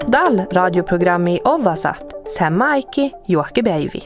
Dal radioprogrammi Ovasat, Semmaikki Juhke Päivi.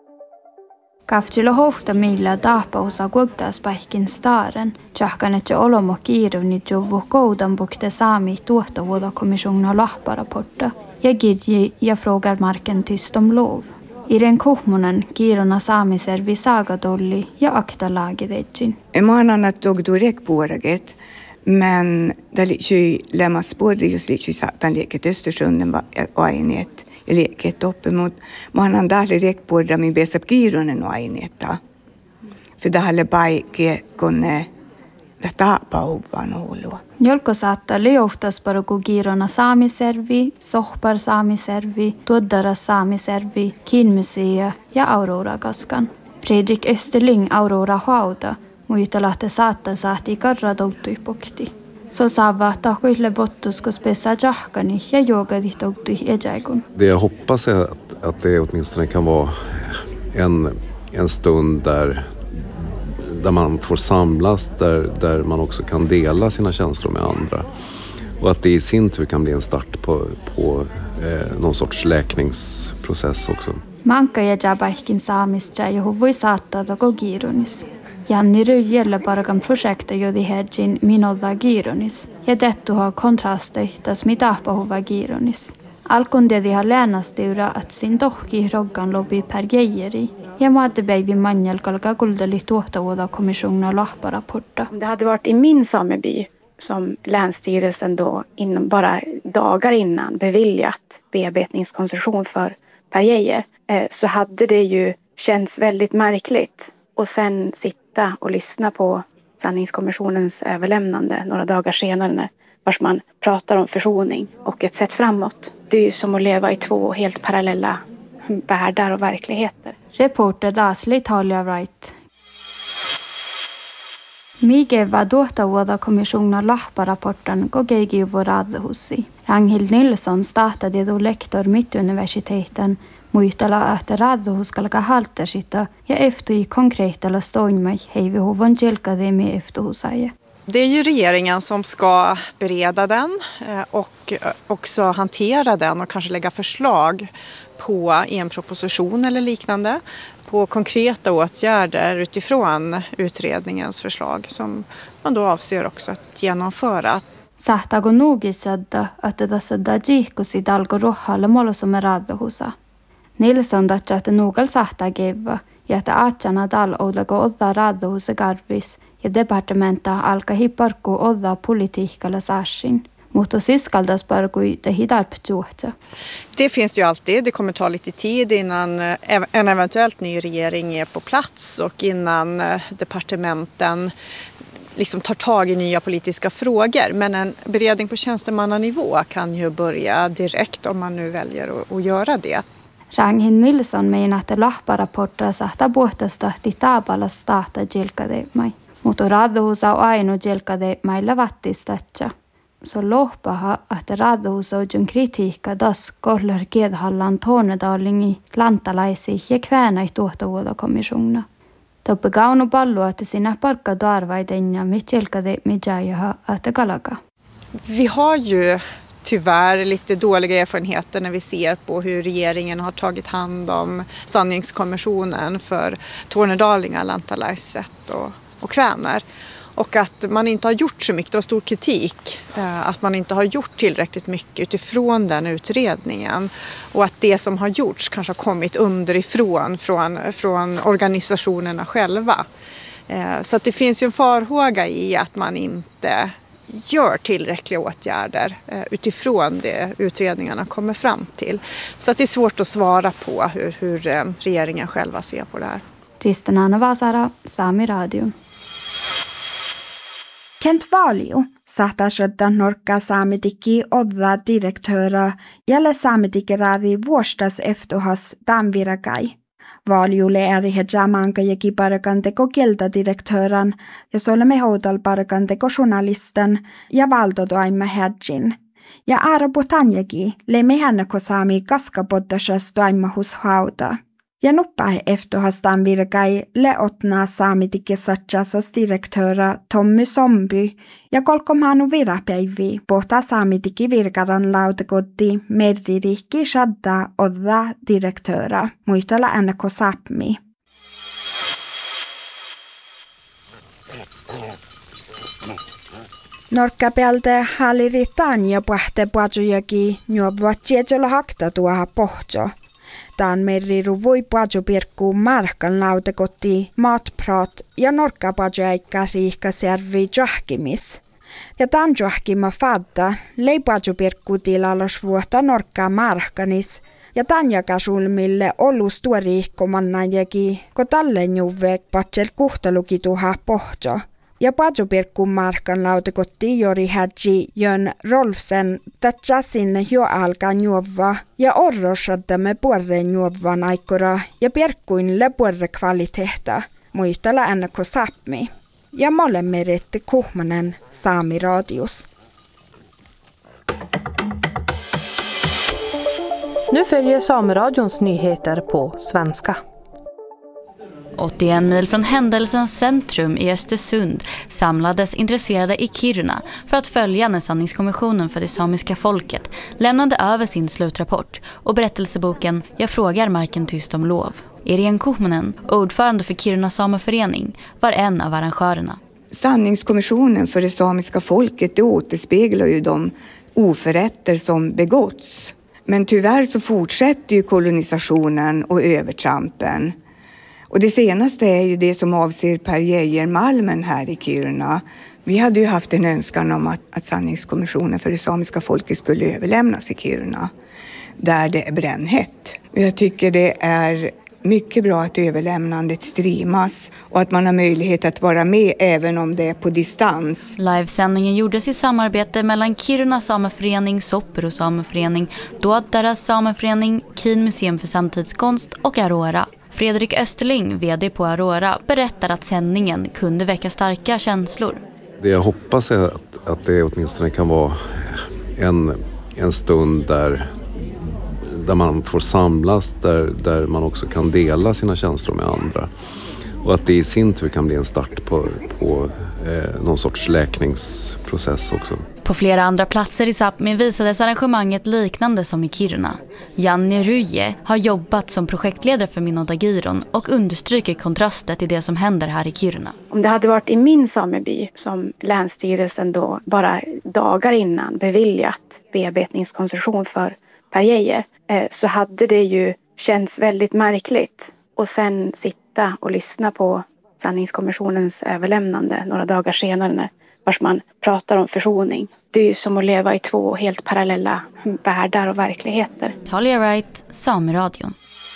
Kaftilo hohta millä tahpausa kuoktaaspäihkin staaren, tjahkanetse olomo kiiruni juvu koudan bukte saami tuottavuodakommissionen lahparaporta ja kirji ja frågar marken tyst om lov. I den kohmonen kiirona saamiservi saagadolli ja aktalagidetjin. Mä oon annat togdurek puoraget, men det liittyy lämmas både just liittyy saatan lieket Östersunden aineet ja lieket uppemot. Mä oon annat rekpuorda min besap kiironen aineetta. För det halle paikki kunne taapa uvan olua. Jolko saattaa liuhtas paruku kiirona saamiservi, sohpar saamiservi, tuoddara saamiservi, kinmusea ja Aurora kaskan. Fredrik Österling Aurora hauda, muita lahte saatti karra toutui pokti. Så saava tahkuille bottusko spessa jahkani ja jogadi toutui ejaikun. Det jag hoppas är att det åtminstone kan vara en stund där man får samlas, där man också kan dela sina känslor med andra. Och att det i sin tur kan bli en start på någon sorts läkningsprocess också. Manka ja jabaihkin saamista ja huvui saattaa toko kiirunis. Janni Ryjällä parakan projekta jodi hedjin minolta kiirunis. Ja tettuha kontrastei tas mitahpahuva kiirunis. Alkun dediha läänastiura att sin tohki roggan lobi per geijeri. Ja maatepäivin manjalkalka kuldali tuottavuodakommissionen lahparaporta. Det hade varit i min sameby som länsstyrelsen då bara dagar innan beviljat bearbetningskoncession för Per Geijer, så hade det ju känts väldigt märkligt. Och sen sitta och lyssna på sanningskommissionens överlämnande några dagar senare vars man pratar om försoning och ett sätt framåt. Det är ju som att leva i två helt parallella världar och verkligheter. Reporter Dasli Talia Wright. Mige var tuottavuodakommissionen lahparaporten kokeigi vuoradhusi. Ragnhild Nilsson startade då lektor Mittuniversiteten muistella, että radhuuskalka haltasita ja eftui konkreetalla stoimai heivi huvon jelkademi eftuhusaje. Det är ju regeringen som ska bereda den och också hantera den och kanske lägga förslag på en proposition eller liknande på konkreta åtgärder utifrån utredningens förslag som man då avser också att genomföra. Sahtago nugissadda, että tässä dajihkusi dalgo rohhalle molosome radhuusa. Nilsson datsa, että nuugal sahtageva ja että aatjana dal oudlago odda radhuusa garvis ja departementa alka hiparku odda politiikalla särsin. Mutta siskaldas parkui te hidarpjuhta. Det finns ju alltid. Det kommer ta lite tid innan en eventuellt ny regering är på plats och innan departementen liksom tar tag i nya politiska frågor. Men en beredning på tjänstemannanivå kan ju börja direkt om man nu väljer att göra det. Ragnhild Nilsson menar att lahparaporta sahta buhtastahti taapalla stahta jelkadeemai. Mutta radhuusa on ainu jelkadeemailla vattistatja. Så lohpaha, että radhuusoujun kritiikka das kollar Gedhallan Tornedallingi lantalaisi ja kväänai tuottavuodakommissionen. Toppe gaunu pallu, että sinä parkka darvaiden ja mitjelkadeemijajaha että kalaka. Vi har ju tyvärr lite dåliga erfarenheter när vi ser på hur regeringen har tagit hand om sanningskommissionen för tornedalingar, lantalaiset och kväner. Och att man inte har gjort så mycket, det var stor kritik, att man inte har gjort tillräckligt mycket utifrån den utredningen. Och att det som har gjorts kanske har kommit underifrån från organisationerna själva. Så att det finns ju en farhåga i att man inte gör tillräckliga åtgärder utifrån det utredningarna kommer fram till. Så att det är svårt att svara på hur regeringen själva ser på det här. Kristina Vasara, Sami radion. Kent Valio saattaa shottaa norkkaa saametikki odda direktöra jälle saametikeraadi vuostas eftohas tamvirakai. Valiolle äärihe jamanka jeki parakan teko kieltädirektöran ja solme houdal parakan teko journalisten ja valtotoimme hedjin. Ja aaraputanjaki leimme hännäko saami kaskapottasas toimmahus hauta. Ja noppa eftohastaan virkai leotnaa saamitikesatjasas direktöra Tommy Somby ja kolkomanu virapäivi pohtaa saamitiki virkaran lautakotti merririkki shadda odda direktöra muistella NK Sapmi. Norkkapealta halliritaan ja pahte puajujakin juovuvat tietyllä hakta tuoha pohjo. Tämän merriru voi puajupirkkuun markan lautakotti, matprat ja norkkapajuaikka riihkasjärvi johkimis. Ja tämän johkima fadda lei puajupirkku tilalos vuotta norkkaa markanis. Ja tämän jakasulmille olus tuo riihkomannajakin, kun tallen juvek patsel kuhtaluki tuoha pohjo. Ja pajupirkkun markan lautakotti Jori Hadji Jön Rolfsen tatsa sinne jo alkaa juovaa ja orrosaddamme puoreen juovaan aikora ja pirkkuinle puorre kvaliteetta, muistella NK Sapmi. Ja molemmeritti Kuhmanen Saami Radius. Nu följer Sameradions nyheter på svenska. 81 mil från händelsens centrum i Östersund samlades intresserade i Kiruna för att följa när sanningskommissionen för det samiska folket lämnade över sin slutrapport och berättelseboken Jag frågar marken tyst om lov. Irene Kuhmanen, ordförande för Kiruna sameförening, var en av arrangörerna. Sanningskommissionen för det samiska folket, det återspeglar ju de oförrätter som begåtts. Men tyvärr så fortsätter ju kolonisationen och övertrampen. Och det senaste är ju det som avser Per Geijer-malmen här i Kiruna. Vi hade ju haft en önskan om att sanningskommissionen för det samiska folket skulle överlämnas i Kiruna, där det är brännhett. Och jag tycker det är mycket bra att överlämnandet streamas och att man har möjlighet att vara med även om det är på distans. Livesändningen gjordes i samarbete mellan Kiruna sameförening, Soppero sameförening, Duoddaras sameförening, Kin museum för samtidskonst och Aurora. Fredrik Österling, vd på Aurora, berättar att sändningen kunde väcka starka känslor. Det jag hoppas är att det åtminstone kan vara en stund där man får samlas, där man också kan dela sina känslor med andra. Och att det i sin tur kan bli en start på någon sorts läkningsprocess också. På flera andra platser i Sápmi visades arrangemanget liknande som i Kiruna. Janne Ruje har jobbat som projektledare för Minodagiron och understryker kontrasten till det som händer här i Kiruna. Om det hade varit i min sameby som Länsstyrelsen då bara dagar innan beviljat bearbetningskoncession för Per Geijer, så hade det ju känts väldigt märkligt. Och sen sitta och lyssna på sanningskommissionens överlämnande några dagar senare vars man pratar om försoning. Det är ju som att leva i två helt parallella världar och verkligheter. Talia Wright, Sameradion.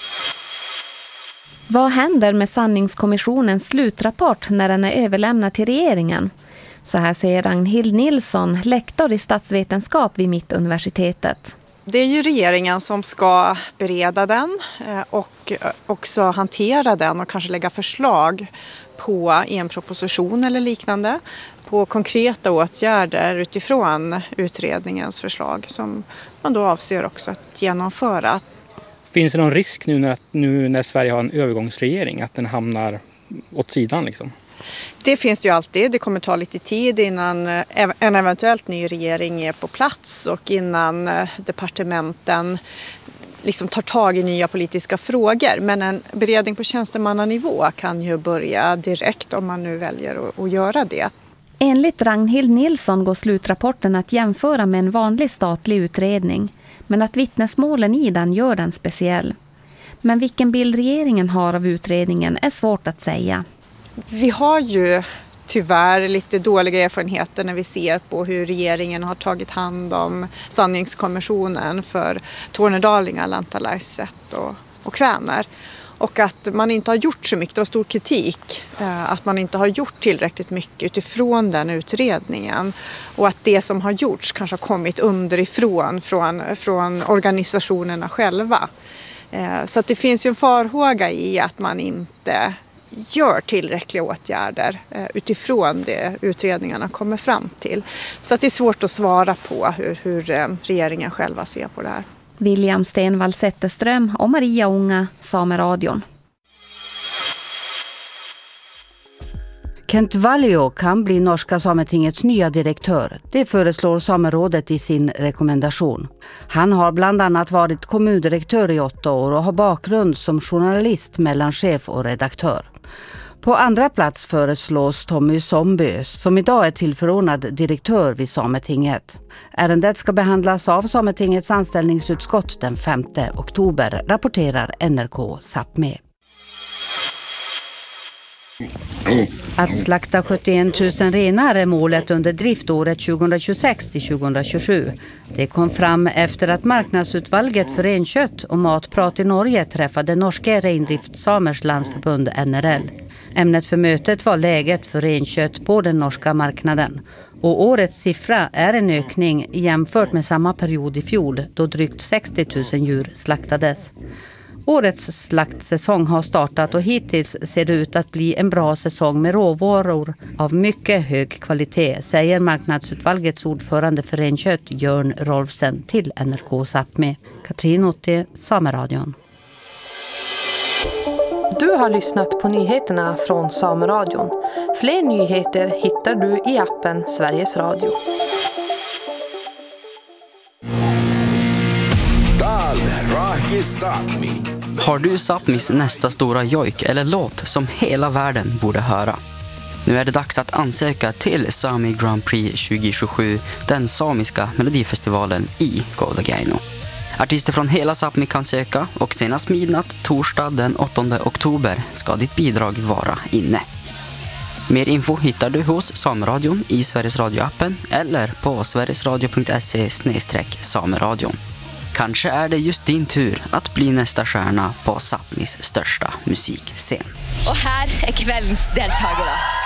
Vad händer med sanningskommissionens slutrapport när den är överlämnad till regeringen? Så här säger Ragnhild Nilsson, lektor i statsvetenskap vid Mittuniversitetet. Det är ju regeringen som ska bereda den och också hantera den och kanske lägga förslag på en proposition eller liknande på konkreta åtgärder utifrån utredningens förslag som man då avser också att genomföra. Finns det någon risk nu när Sverige har en övergångsregering att den hamnar åt sidan liksom? Det finns det ju alltid. Det kommer ta lite tid innan en eventuellt ny regering är på plats och innan departementen liksom tar tag i nya politiska frågor. Men en beredning på tjänstemannanivå kan ju börja direkt om man nu väljer att göra det. Enligt Ragnhild Nilsson går slutrapporten att jämföra med en vanlig statlig utredning, men att vittnesmålen i den gör den speciell. Men vilken bild regeringen har av utredningen är svårt att säga. Vi har ju tyvärr lite dåliga erfarenheter när vi ser på hur regeringen har tagit hand om sanningskommissionen för tornedalingar, lantalaiset och kväner. Och att man inte har gjort så mycket, det var stor kritik, att man inte har gjort tillräckligt mycket utifrån den utredningen. Och att det som har gjorts kanske har kommit underifrån från organisationerna själva. Så att det finns ju en farhåga i att man inte gör tillräckliga åtgärder utifrån det utredningarna kommer fram till. Så att det är svårt att svara på hur regeringen själva ser på det här. William Stenvall Zetterström och Maria Unga, Sameradion. Kent Vallio kan bli norska sametingets nya direktör. Det föreslår Samerådet i sin rekommendation. Han har bland annat varit kommundirektör i 8 år och har bakgrund som journalist, mellanchef och redaktör. På andra plats föreslås Tommy Zombö, som idag är tillförordnad direktör vid Sametinget. Ärendet ska behandlas av Sametingets anställningsutskott den 5 oktober, rapporterar NRK Sápmi. Att slakta 71 000 renar är målet under driftåret 2026-2027. Det kom fram efter att marknadsutvalget för renkött och matprat i Norge träffade norska reindriftssamers landsförbund NRL. Ämnet för mötet var läget för renkött på den norska marknaden. Och årets siffra är en ökning jämfört med samma period i fjol då drygt 60 000 djur slaktades. Årets slaktsäsong har startat och hittills ser det ut att bli en bra säsong med råvaror av mycket hög kvalitet, säger marknadsutvalgets ordförande för renkött Jörn Rolfsen till NRK Sápmi. Katrin Otti, Sameradion. Du har lyssnat på nyheterna från Sameradion. Fler nyheter hittar du i appen Sveriges Radio. Har du Sápmis nästa stora jojk eller låt som hela världen borde höra? Nu är det dags att ansöka till Sami Grand Prix 2027, den samiska melodifestivalen i Kautokeino. Artister från hela Sápmi kan söka och senast midnatt torsdag den 8 oktober ska ditt bidrag vara inne. Mer info hittar du hos Sameradion i Sveriges Radio-appen eller på sverigesradio.se/sameradion. Kanske är det just din tur att bli nästa stjärna på Sápmis största musikscen. Och här är kvällens deltagare.